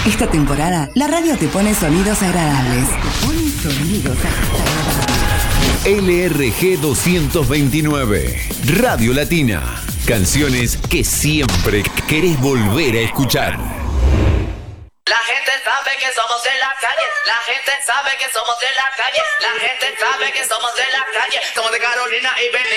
Esta temporada, la radio te pone sonidos agradables. Pone sonidos agradables. LRG 229, Radio Latina. Canciones que siempre querés volver a escuchar. La gente sabe que somos de la calle. La gente sabe que somos de la calle. La gente sabe que somos de la calle. Somos de Carolina y Benin.